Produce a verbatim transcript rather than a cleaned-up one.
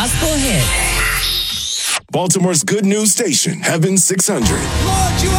gospel hits. Baltimore's good news station, Heaven six hundred. Lord, you